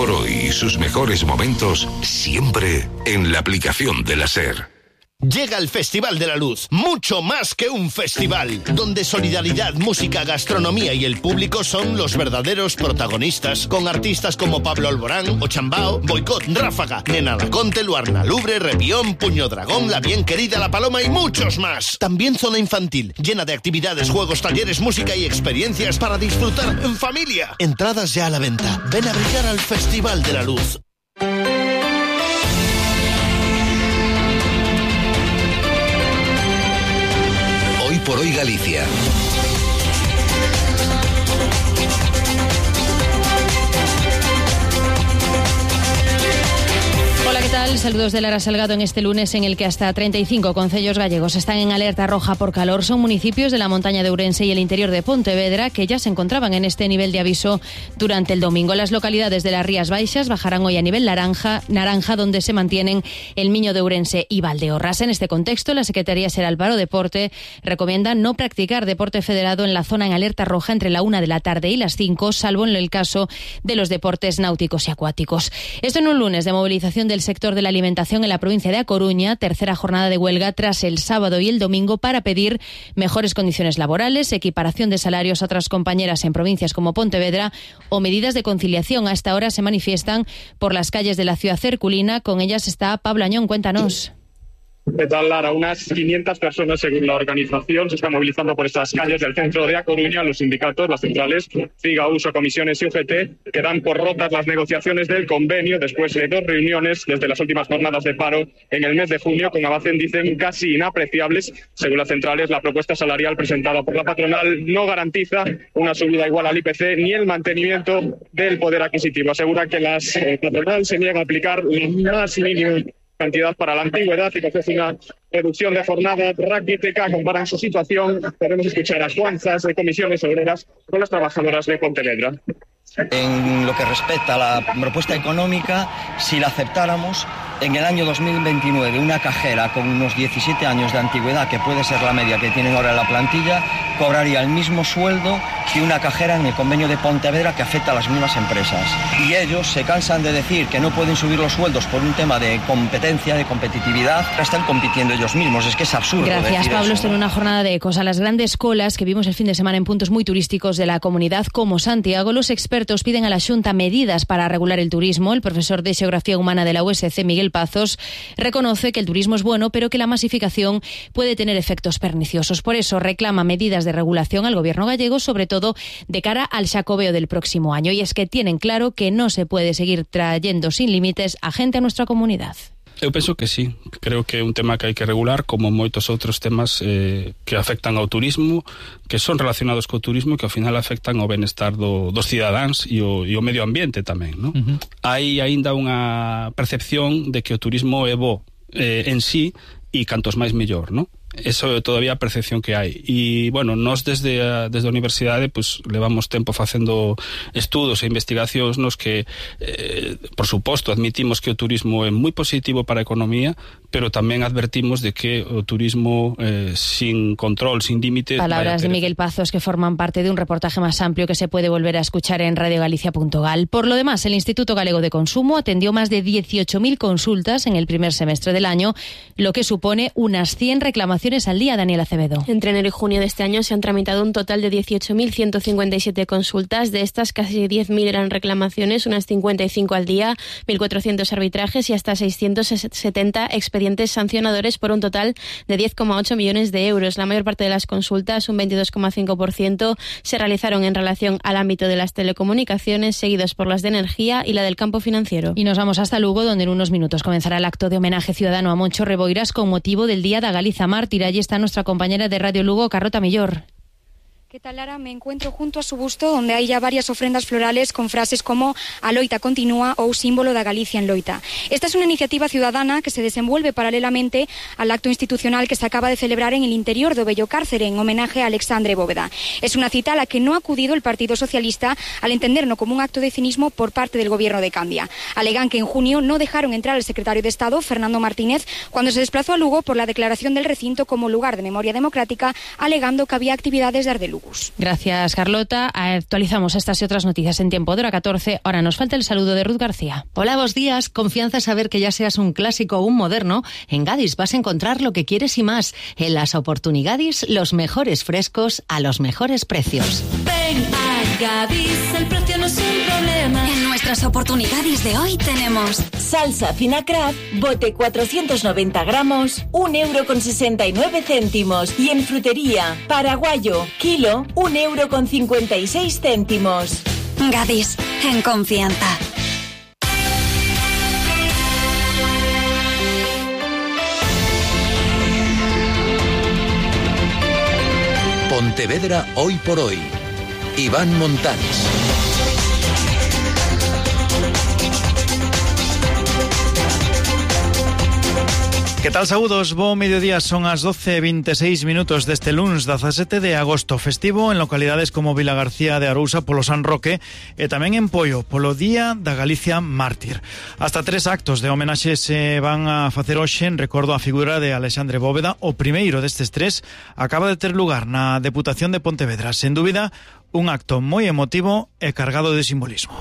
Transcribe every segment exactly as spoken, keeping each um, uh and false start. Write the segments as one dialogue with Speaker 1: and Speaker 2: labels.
Speaker 1: por hoy y sus mejores momentos siempre en la aplicación de la SER.
Speaker 2: Llega el Festival de la Luz, mucho más que un festival, donde solidaridad, música, gastronomía y el público son los verdaderos protagonistas, con artistas como Pablo Alborán, Ochambao, Boicot, Ráfaga, Nena Laconte, Luarna Lubre, Repión, Puño Dragón, La Bien Querida, La Paloma y muchos más. También zona infantil, llena de actividades, juegos, talleres, música y experiencias para disfrutar en familia. Entradas ya a la venta. Ven a brillar al Festival de la Luz.
Speaker 1: Por hoy Galicia.
Speaker 3: Hola, ¿qué tal? Saludos de Lara Salgado en este lunes en el que hasta treinta y cinco concellos gallegos están en alerta roja por calor. Son municipios de la montaña de Ourense y el interior de Pontevedra que ya se encontraban en este nivel de aviso durante el domingo. Las localidades de las Rías Baixas bajarán hoy a nivel naranja, naranja donde se mantienen el Miño de Ourense y Valdeorras. En este contexto, la Secretaría Xeral para o Deporte recomienda no practicar deporte federado en la zona en alerta roja entre la una de la tarde y las cinco, salvo en el caso de los deportes náuticos y acuáticos. Esto en un lunes de movilización del sector de la alimentación en la provincia de A Coruña, tercera jornada de huelga tras el sábado y el domingo para pedir mejores condiciones laborales, equiparación de salarios a otras compañeras en provincias como Pontevedra o medidas de conciliación. A esta hora se manifiestan por las calles de la ciudad herculina. Con ellas está Pablo Añón. Cuéntanos.
Speaker 4: ¿Qué tal, Lara? Unas quinientas personas, según la organización, se están movilizando por estas calles del centro de A Coruña. Los sindicatos, las centrales, FIGA, Uso, Comisiones y U G T, que dan por rotas las negociaciones del convenio después de dos reuniones desde las últimas jornadas de paro en el mes de junio, con avances, dicen, casi inapreciables. Según las centrales, la propuesta salarial presentada por la patronal no garantiza una subida igual al I P C ni el mantenimiento del poder adquisitivo. Asegura que la eh, patronal se niega a aplicar la más mínima cantidad para la antigüedad y que ofrece una reducción de jornada raquítica. Comparan su situación. Podemos escuchar a Juanzas de Comisiones Obreras con las trabajadoras de Pontevedra.
Speaker 5: En lo que respecta a la propuesta económica, si la aceptáramos, en el año dos mil veintinueve una cajera con unos diecisiete años de antigüedad, que puede ser la media que tienen ahora en la plantilla, cobraría el mismo sueldo que una cajera en el convenio de Pontevedra, que afecta a las mismas empresas. Y ellos se cansan de decir que no pueden subir los sueldos por un tema de competencia, de competitividad. Están compitiendo ellos mismos, es que es absurdo.
Speaker 3: Gracias,
Speaker 5: decir
Speaker 3: Pablo.
Speaker 5: eso,
Speaker 3: Esto en
Speaker 5: ¿no?
Speaker 3: una jornada de ecos a las grandes colas que vimos el fin de semana en puntos muy turísticos de la comunidad como Santiago. Los expertos piden a la Xunta medidas para regular el turismo. El profesor de Xeografía Humana de la U S C, Miguel Pazos, reconoce que el turismo es bueno, pero que la masificación puede tener efectos perniciosos. Por eso reclama medidas de regulación al gobierno gallego, sobre todo de cara al xacobeo del próximo año. Y es que tienen claro que no se puede seguir trayendo sin límites a gente a nuestra comunidad.
Speaker 6: Eu penso que sí, creo que é un tema que hai que regular, como moitos outros temas eh, que afectan ao turismo, que son relacionados co turismo e que ao final afectan ao benestar do, dos cidadáns e o, e o medio ambiente tamén, ¿no? Uh-huh. Hai aínda unha percepción de que o turismo é bo eh, en sí e cantos máis mellor, ¿no? Eso é todavía a percepción que hai. E, bueno, nós desde a, desde a universidade pues, levamos tempo facendo estudos e investigacións nos que, eh, por suposto, admitimos que o turismo é moi positivo para a economía, pero tamén advertimos de que o turismo eh, sin control, sin límites...
Speaker 3: Palabras de Miguel Pazos que forman parte de un reportaje más amplio que se puede volver a escuchar en radio galicia punto gal. Por lo demás, el Instituto Galego de Consumo atendió más de dieciocho mil consultas en el primer semestre del año, lo que supone unas cien reclamaciones al día. Daniel Acevedo.
Speaker 7: Entre enero y junio de este año se han tramitado un total de dieciocho mil ciento cincuenta y siete consultas. De estas, casi diez mil eran reclamaciones, unas cincuenta y cinco al día, mil cuatrocientos arbitrajes y hasta seiscientos setenta expedientes sancionadores por un total de diez coma ocho millones de euros. La mayor parte de las consultas, un veintidós coma cinco por ciento, se realizaron en relación al ámbito de las telecomunicaciones, seguidos por las de energía y la del campo financiero.
Speaker 3: Y nos vamos hasta Lugo, donde en unos minutos comenzará el acto de homenaje ciudadano a Moncho Reboiras con motivo del Día da Galiza Mártir. Allí está nuestra compañera de Radio Lugo, Carlota Millor.
Speaker 8: ¿Qué tal, Lara? Me encuentro junto a su busto, donde hay ya varias ofrendas florales con frases como "A loita continúa" ou "Símbolo da Galicia en loita". Esta es una iniciativa ciudadana que se desenvuelve paralelamente al acto institucional que se acaba de celebrar en el interior do vello cárcere en homenaje a Alexandre Bóveda. Es una cita a la que no ha acudido el Partido Socialista al entenderlo como un acto de cinismo por parte del gobierno de Candia. Alegan que en junio no dejaron entrar al secretario de Estado, Fernando Martínez, cuando se desplazó a Lugo por la declaración del recinto como lugar de memoria democrática, alegando que había actividades de Arde Lugo.
Speaker 9: autobús.
Speaker 3: Gracias, Carlota. Actualizamos estas y otras noticias en tiempo de hora catorce. Ahora nos falta el saludo de Ruth García.
Speaker 10: Hola, buenos días. Confianza saber que ya seas un clásico o un moderno. En Gadis vas a encontrar lo que quieres y más. En las Oportunigadis, los mejores frescos a los mejores precios.
Speaker 11: Ven a Gadis, el precio no es un problema. En nuestras Oportunigadis de hoy tenemos
Speaker 12: salsa fina Kraft, bote cuatrocientos noventa gramos, un euro con sesenta y nueve céntimos. Y en frutería, paraguayo, kilo, un euro con cincuenta y seis céntimos.
Speaker 11: Gadis, en confianza.
Speaker 13: Pontevedra hoy por hoy. Iván Montanes.
Speaker 14: Que tal, saúdos? Bo mediodía, son as doce e veintiséis minutos deste luns dezasete de agosto, festivo en localidades como Vilagarcía de Arousa polo San Roque e tamén en Poio polo Día da Galicia Mártir. Hasta tres actos de homenaxe se van a facer hoxe en recordo á figura de Alexandre Bóveda. O primeiro destes tres acaba de ter lugar na Deputación de Pontevedra. Sen dúbida, un acto moi emotivo e cargado de simbolismo.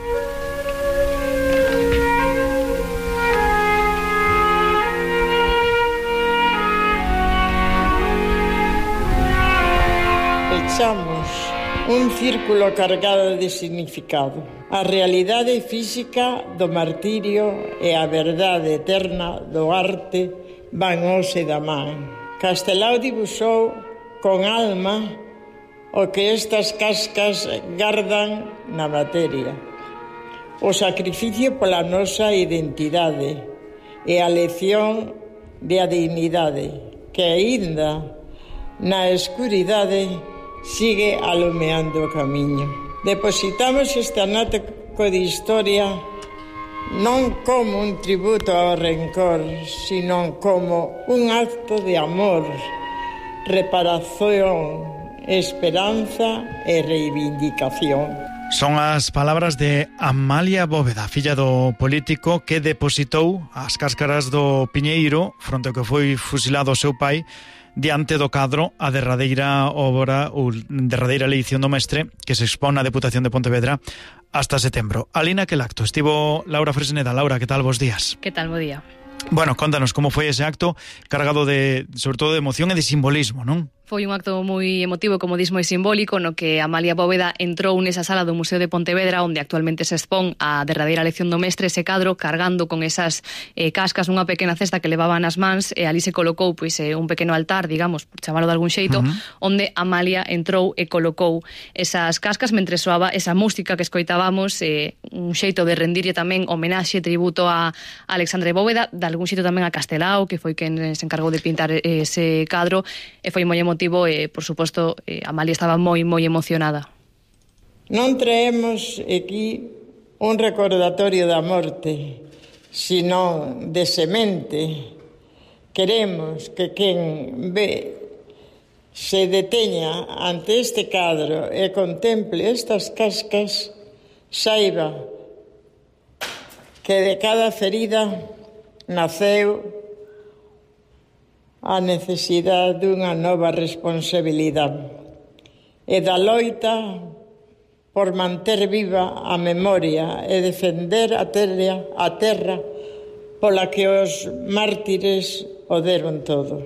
Speaker 15: Pechamos un círculo cargado de significado. A realidade física do martirio e a verdade eterna do arte van hoxe da man. Castelao dibuxou con alma o que estas cascas gardan na materia. O sacrificio pola nosa identidade e a lección de a dignidade que aínda na escuridade sigue alumeando o camiño. Depositamos este anático de historia non como un tributo ao rencor, sino como un acto de amor, reparación, esperanza e reivindicación.
Speaker 14: Son as palabras de Amalia Bóveda, filla do político que depositou as cáscaras do piñeiro fronte ao que foi fusilado o seu pai diante do cadro a derradeira obra ou derradeira leición do mestre que se expón na Deputación de Pontevedra hasta setembro. Alina, que el acto estivo Laura Fresneda. Laura, que tal? Bos días.
Speaker 16: Que tal? Bo día.
Speaker 14: Bueno, contanos como foi ese acto cargado de, sobre todo, de emoción e de simbolismo, non?
Speaker 16: Foi un acto moi emotivo, como dis, moi simbólico, no que Amalia Bóveda entrou nesa sala do Museo de Pontevedra, onde actualmente se expón a derradeira lección do mestre, ese cadro cargando con esas eh, cascas nunha pequena cesta que levaba nas mans, e ali se colocou pois eh, un pequeno altar, digamos, por chamalo de algún xeito, uh-huh. onde Amalia entrou e colocou esas cascas mentre soaba esa música que escoitábamos, eh, un xeito de rendirlle tamén homenaxe, tributo a Alexandre Bóveda, de algún xeito tamén a Castelao, que foi quen se encargou de pintar ese cadro, e foi moi emotivo. E, por suposto, eh, Amalia estaba moi, moi emocionada.
Speaker 15: Non traemos aquí un recordatorio da morte, sino de semente. Queremos que quen ve se deteña ante este cadro e contemple estas cascas, saiba que de cada ferida naceu a necesidade dunha nova responsabilidade e da loita por manter viva a memoria e defender a terra, a terra pola que os mártires o deron todo.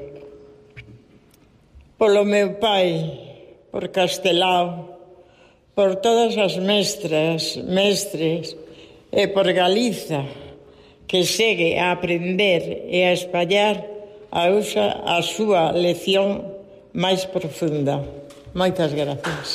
Speaker 15: Polo meu pai, por Castelao, por todas as mestras, mestres e por Galiza, que segue a aprender e a espallar a usa a súa lección máis profunda. Moitas gracias.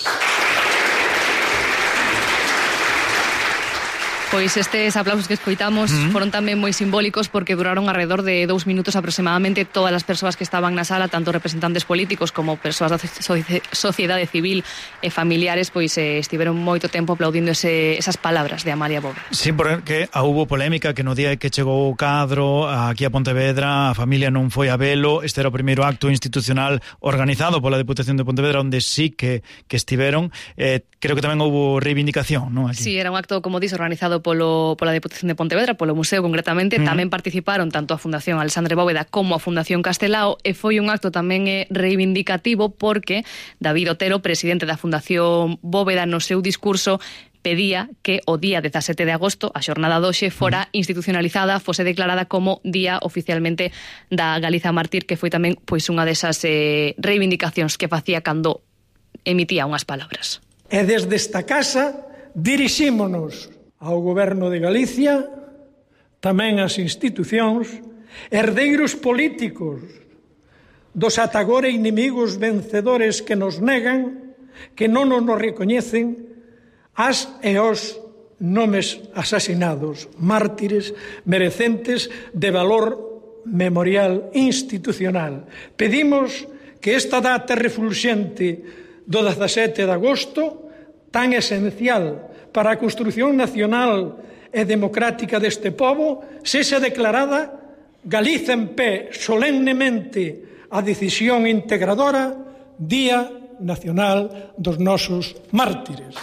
Speaker 16: Pois estes aplausos que escoitamos uh-huh. foron tamén moi simbólicos porque duraron alrededor de dous minutos aproximadamente. Todas as persoas que estaban na sala, tanto representantes políticos como persoas da sociedade civil e familiares, pois eh, estiveron moito tempo aplaudindo ese, esas palabras de Amalia Bóveda.
Speaker 14: Sí, porque houbo polémica que no día que chegou o cadro aquí a Pontevedra a familia non foi a velo. Este era o primeiro acto institucional organizado pola Deputación de Pontevedra onde sí que, que estiveron. Eh, creo que tamén houbo reivindicación, non? Aquí.
Speaker 16: Sí, era un acto, como dis, organizado polo, pola Deputación de Pontevedra, polo Museo concretamente, mm. tamén participaron tanto a Fundación Alexandre Bóveda como a Fundación Castelao, e foi un acto tamén eh, reivindicativo porque David Otero, presidente da Fundación Bóveda, no seu discurso pedía que o día dezasete de agosto, a xornada doxe, fora institucionalizada, fose declarada como día oficialmente da Galiza Mártir, que foi tamén pois unha desas eh, reivindicacións que facía cando emitía unhas palabras.
Speaker 9: E desde esta casa dirixímonos ao Goberno de Galicia, tamén ás institucións, herdeiros políticos dos atagora inimigos vencedores que nos negan, que non nos recoñecen, as e os nomes asasinados, mártires merecentes de valor memorial institucional. Pedimos que esta data refulxente do dezasete de agosto, tan esencial para a construción nacional e democrática deste pobo, sexa declarada Galiza en pé solemnemente a decisión integradora Día Nacional dos nosos mártires.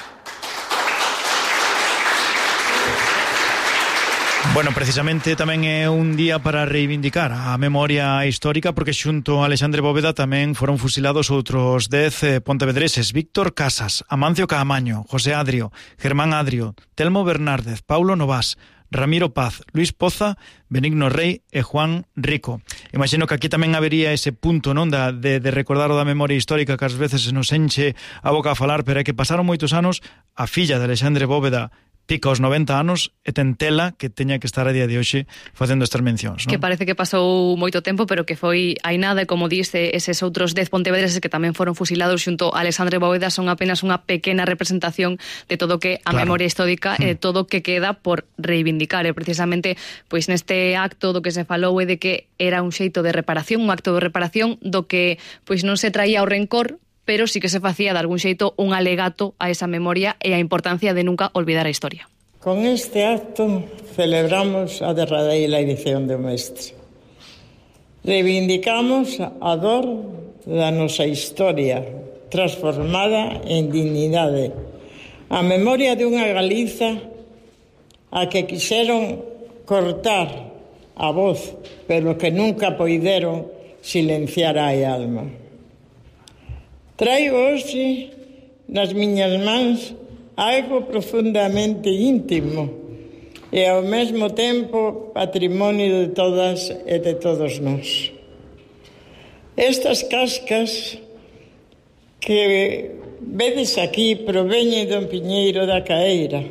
Speaker 14: Bueno, precisamente tamén é un día para reivindicar a memoria histórica, porque xunto a Alexandre Bóveda tamén foron fusilados outros dez eh, pontevedreses: Víctor Casas, Amancio Caamaño, José Adrio, Germán Adrio, Telmo Bernárdez, Paulo Novás, Ramiro Paz, Luis Poza, Benigno Rey e Juan Rico. Imagino que aquí tamén habería ese punto, non, da, de, de recordar o da memoria histórica, que ás veces se nos enche a boca a falar, pero é que pasaron moitos anos. A filla de Alexandre Bóveda pica os noventa anos e ten tela que teña que estar a día de hoxe facendo estas mencións, non?
Speaker 16: Que parece que pasou moito tempo, pero que foi hai nada, e como dice, eses outros dez pontevedreses que tamén foron fusilados xunto a Alexandre Bóveda son apenas unha pequena representación de todo que a claro. memoria histórica e de todo que queda por reivindicar. E precisamente, pois neste acto do que se falou é de que era un xeito de reparación, un acto de reparación do que pois non se traía o rencor, pero sí que se facía de algún xeito un alegato a esa memoria e a importancia de nunca olvidar a historia.
Speaker 15: Con este acto celebramos a derradeira edición do Mestre. Reivindicamos a dor da nosa historia transformada en dignidade, a memoria dunha Galiza a que quixeron cortar a voz, pero que nunca poideron silenciar a alma. Traigo hoxe nas miñas mans algo profundamente íntimo e ao mesmo tempo patrimonio de todas e de todos nós. Estas cascas que vedes aquí proveñen do Piñeiro da Caeira.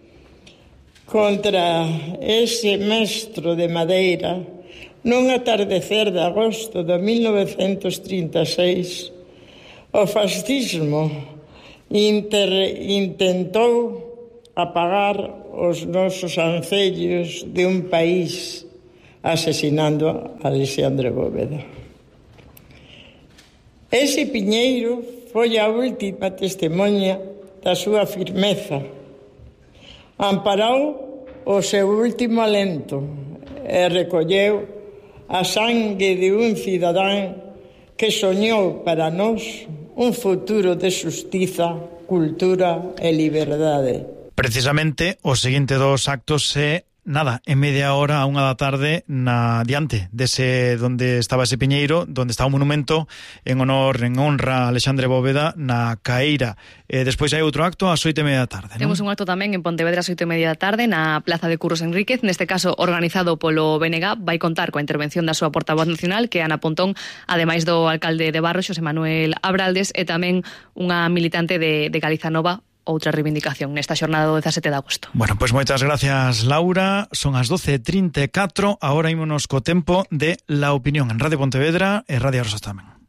Speaker 15: Contra ese mestro de madeira, nun atardecer de agosto de mil novecentos trinta e seis, o fascismo inter, intentou apagar os nosos ancellos de un país asesinando a Alexandre Bóveda. Ese piñeiro foi a última testemunha da súa firmeza. Amparou o seu último alento e recolleu a sangue de un cidadán que soñou para nós un futuro de xustiza, cultura e liberdade.
Speaker 14: Precisamente o seguinte dos actos é nada, en media hora a unha da tarde na diante dese donde estaba ese piñeiro, donde está o monumento en honor, en honra a Alexandre Bóveda na Caeira. E despois hai outro acto ás oito e media da tarde, non?
Speaker 16: Temos un acto tamén en Pontevedra ás oito e media da tarde na Plaza de Curros Enríquez, neste caso organizado polo B N G. Vai contar coa intervención da súa portavoz nacional, que é Ana Pontón, ademais do alcalde de Barro, Xosé Manuel Abraldes, e tamén unha militante de, de Galiza Nova, outra reivindicación nesta xornada do dezasete de agosto.
Speaker 14: Bueno, pois pues moitas gracias, Laura. Son as doce e trinta e catro, agora ímonos co tempo de La Opinión en Radio Pontevedra e Radio Rosas tamén.